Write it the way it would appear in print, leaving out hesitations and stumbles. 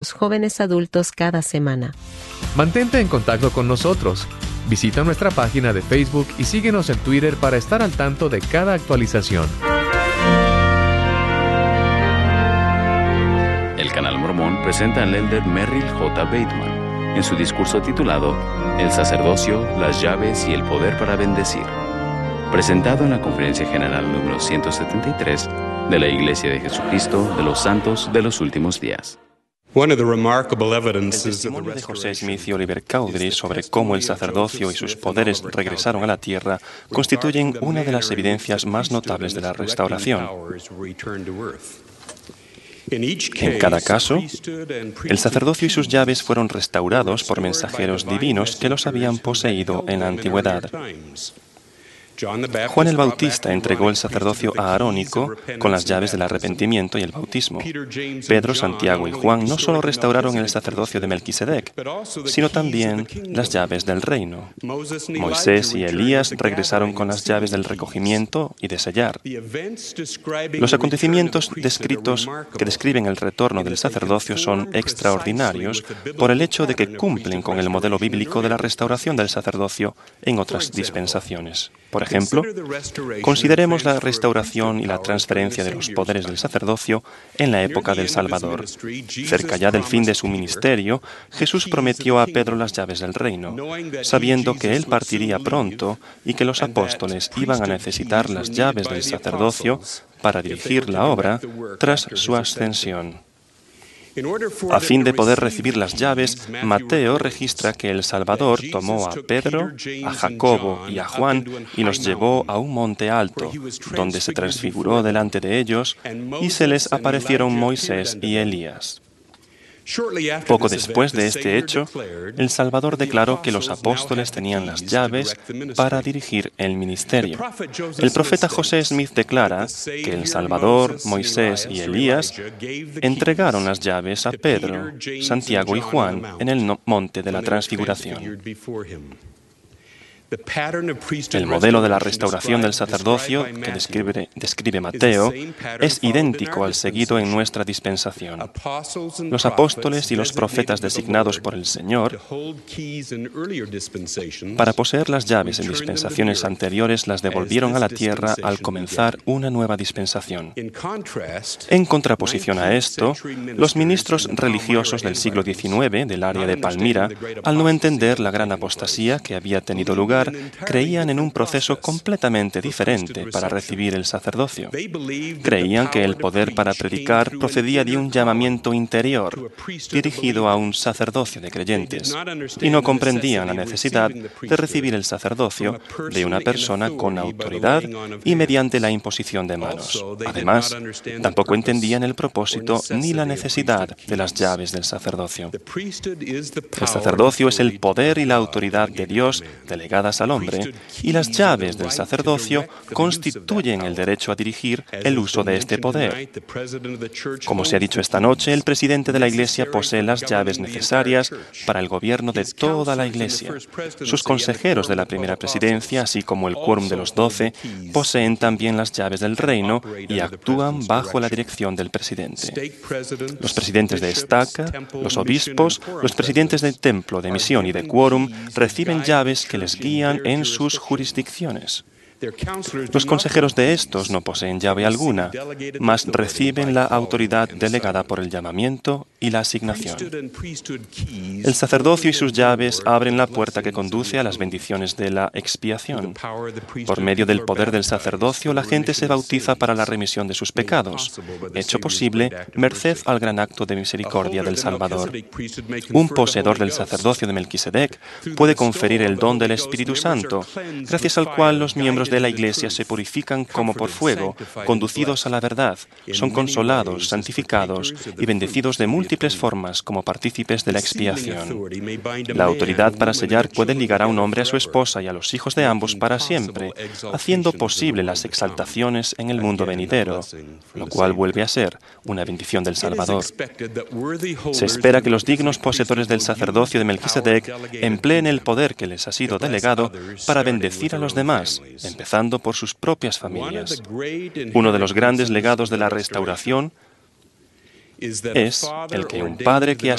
los jóvenes adultos cada semana. Mantente en contacto con nosotros. Visita nuestra página de Facebook y síguenos en Twitter para estar al tanto de cada actualización. El Canal Mormón presenta al elder Merrill J. Bateman en su discurso titulado El sacerdocio, las llaves y el poder para bendecir, presentado en la Conferencia General número 173 de la Iglesia de Jesucristo de los Santos de los Últimos Días. El testimonio de José Smith y Oliver Cowdery sobre cómo el sacerdocio y sus poderes regresaron a la tierra constituyen una de las evidencias más notables de la restauración. En cada caso, el sacerdocio y sus llaves fueron restaurados por mensajeros divinos que los habían poseído en la antigüedad. Juan el Bautista entregó el sacerdocio aarónico con las llaves del arrepentimiento y el bautismo. Pedro, Santiago y Juan no solo restauraron el sacerdocio de Melquisedec, sino también las llaves del reino. Moisés y Elías regresaron con las llaves del recogimiento y de sellar. Los acontecimientos descritos que describen el retorno del sacerdocio son extraordinarios por el hecho de que cumplen con el modelo bíblico de la restauración del sacerdocio en otras dispensaciones. Por ejemplo, consideremos la restauración y la transferencia de los poderes del sacerdocio en la época del Salvador. Cerca ya del fin de su ministerio, Jesús prometió a Pedro las llaves del reino, sabiendo que él partiría pronto y que los apóstoles iban a necesitar las llaves del sacerdocio para dirigir la obra tras su ascensión. A fin de poder recibir las llaves, Mateo registra que el Salvador tomó a Pedro, a Jacobo y a Juan y los llevó a un monte alto, donde se transfiguró delante de ellos y se les aparecieron Moisés y Elías. Poco después de este hecho, el Salvador declaró que los apóstoles tenían las llaves para dirigir el ministerio. El profeta José Smith declara que el Salvador, Moisés y Elías entregaron las llaves a Pedro, Santiago y Juan en el monte de la Transfiguración. El modelo de la restauración del sacerdocio que describe Mateo es idéntico al seguido en nuestra dispensación. Los apóstoles y los profetas designados por el Señor para poseer las llaves en dispensaciones anteriores las devolvieron a la tierra al comenzar una nueva dispensación. En contraposición a esto, los ministros religiosos del siglo XIX del área de Palmira, al no entender la gran apostasía que había tenido lugar, creían en un proceso completamente diferente para recibir el sacerdocio. Creían que el poder para predicar procedía de un llamamiento interior, dirigido a un sacerdocio de creyentes, y no comprendían la necesidad de recibir el sacerdocio de una persona con autoridad y mediante la imposición de manos. Además, tampoco entendían el propósito ni la necesidad de las llaves del sacerdocio. El sacerdocio es el poder y la autoridad de Dios delegadas al hombre, y las llaves del sacerdocio constituyen el derecho a dirigir el uso de este poder. Como se ha dicho esta noche, el presidente de la Iglesia posee las llaves necesarias para el gobierno de toda la Iglesia. Sus consejeros de la primera presidencia, así como el quórum de los 12, poseen también las llaves del reino y actúan bajo la dirección del presidente. Los presidentes de estaca, los obispos, los presidentes del templo, de misión y de quórum reciben llaves que les guían en sus jurisdicciones. Los consejeros de estos no poseen llave alguna, mas reciben la autoridad delegada por el llamamiento y la asignación. El sacerdocio y sus llaves abren la puerta que conduce a las bendiciones de la expiación. Por medio del poder del sacerdocio, la gente se bautiza para la remisión de sus pecados, hecho posible merced al gran acto de misericordia del Salvador. Un poseedor del sacerdocio de Melquisedec puede conferir el don del Espíritu Santo, gracias al cual los miembros de la Iglesia se purifican como por fuego, conducidos a la verdad, son consolados, santificados y bendecidos de múltiples formas como partícipes de la expiación. La autoridad para sellar puede ligar a un hombre a su esposa y a los hijos de ambos para siempre, haciendo posible las exaltaciones en el mundo venidero, lo cual vuelve a ser una bendición del Salvador. Se espera que los dignos poseedores del sacerdocio de Melquisedec empleen el poder que les ha sido delegado para bendecir a los demás, empezando por sus propias familias. Uno de los grandes legados de la restauración es el que un padre que ha